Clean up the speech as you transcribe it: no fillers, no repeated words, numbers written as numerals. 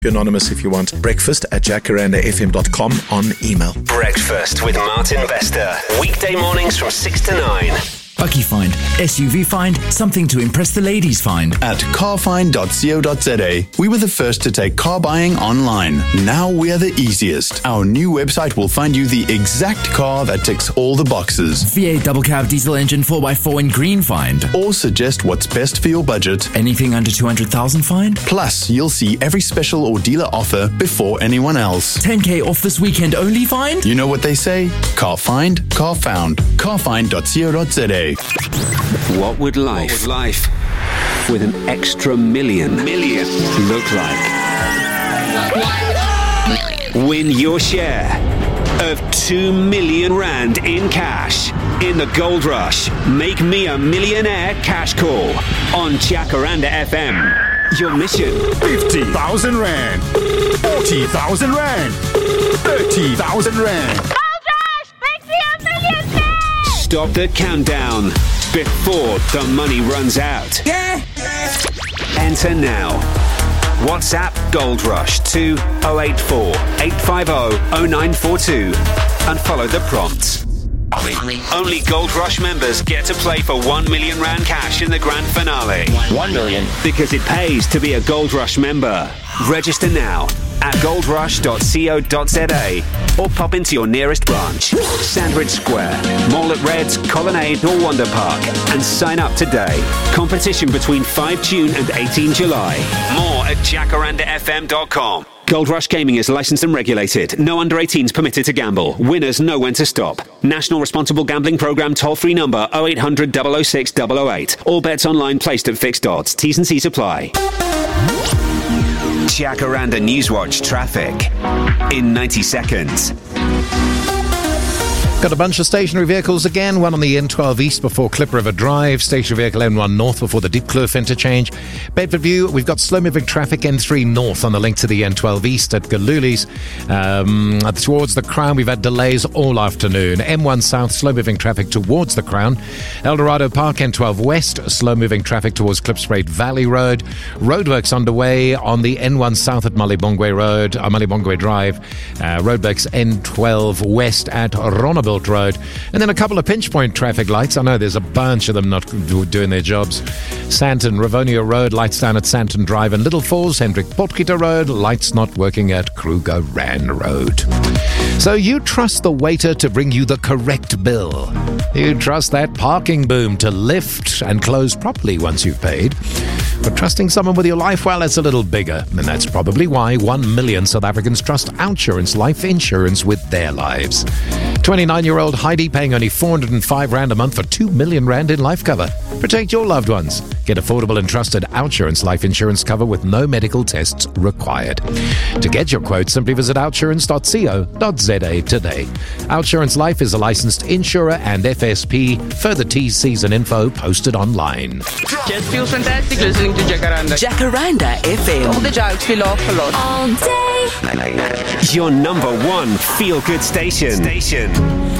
Anonymous if you want. breakfast@jacarandafm.com on email. Breakfast with Martin Bester. Weekday mornings from 6 to 9. Bucky Find, SUV Find, something to impress the ladies find. At carfind.co.za, we were the first to take car buying online. Now we are the easiest. Our new website will find you the exact car that ticks all the boxes. V8 double cab diesel engine 4x4 in green find. Or suggest what's best for your budget. Anything under 200,000 find. Plus, you'll see every special or dealer offer before anyone else. 10k off this weekend only find. You know what they say? Car find, car found. Carfind.co.za. What would life with an extra million look like? Win your share of 2 million rand in cash in the Gold Rush. Make me a millionaire cash call on Jacaranda FM. Your mission: 50,000 rand, 40,000 rand, 30,000 rand. Gold Rush, make me a millionaire! Stop the countdown before the money runs out. Yeah. Enter now. WhatsApp Gold Rush to 084 850 0942 and follow the prompts. Only Gold Rush members get to play for 1 million rand cash in the grand finale. 1 million. Because it pays to be a Gold Rush member. Register now at goldrush.co.za or pop into your nearest branch, Sandridge Square, Mall at Reds, Colonnade or Wonder Park, and sign up today. Competition between 5 June and 18 July. More at jacarandafm.com. Gold Rush Gaming is licensed and regulated. No under 18s permitted to gamble. Winners know when to stop. National Responsible Gambling Programme toll-free number 0800 006 008. All bets online placed at fixed odds. T's and C's apply. Jacaranda Newswatch traffic in 90 seconds. Got a bunch of stationary vehicles again, one on the N12 East before Klip River Drive, stationary vehicle N1 North before the Diepkloof interchange. Bedford View, we've got slow-moving traffic N3 North on the link to the N12 East at Galuli's. Towards the Crown, we've had delays all afternoon. M1 South, slow-moving traffic towards the Crown. Eldorado Park, N12 West, slow-moving traffic towards Klipspruit Valley Road. Roadworks underway on the N1 South at Malibongwe Road, Malibongwe Drive. Roadworks N12 West at Ronnebold Road, and then a couple of pinch point traffic lights. I know there's a bunch of them not doing their jobs. Santon, Rivonia Road, lights down at Santon Drive, and Little Falls, Hendrik Potgieter Road, lights not working at Kruger Rand Road. So you trust the waiter to bring you the correct bill. You trust that parking boom to lift and close properly once you've paid. But trusting someone with your life, well, that's a little bigger. And that's probably why 1 million South Africans trust Outsurance life insurance with their lives. 29-year-old Heidi paying only 405 Rand a month for 2 million Rand in life cover. Protect your loved ones. Get affordable and trusted Outsurance life insurance cover with no medical tests required. To get your quote, simply visit outsurance.co.za today. Outsurance Life is a licensed insurer and FSP. Further T's and info posted online. Just feels fantastic listening to Jacaranda. Jacaranda FM. All the jokes we laugh a lot. All day. Your number one feel-good station.